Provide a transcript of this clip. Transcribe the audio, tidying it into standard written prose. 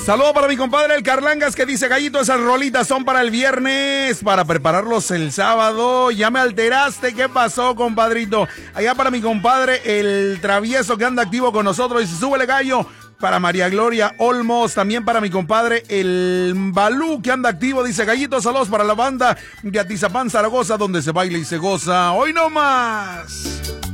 Saludo para mi compadre el Carlangas que dice, Gallito, esas rolitas son para el viernes, para prepararlos el sábado. Ya me alteraste, ¿qué pasó, compadrito? Allá para mi compadre el Travieso que anda activo con nosotros, dice, súbele, gallo. Para María Gloria Olmos, también para mi compadre el Balú que anda activo, dice, Gallito, saludos para la banda de Atizapán, Zaragoza, donde se baila y se goza. ¡Hoy no más!